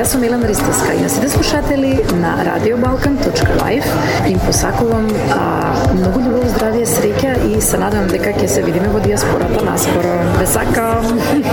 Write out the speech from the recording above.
Jaz sem Milena Risteska in сите слушатели на radiobalkan.live им посакувам многу љубов, здравје, среќа и се надевам дека ќе се видиме во диаспората наскоро. Ве сакам!